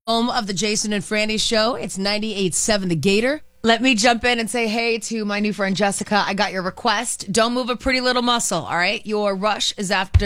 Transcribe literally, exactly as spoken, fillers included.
Home of the Jason and Franny show. It's ninety-eight point seven The Gator. Let me jump in and say hey to my new friend Jessica. I got your request. Don't move a pretty little muscle, all right? Your rush is after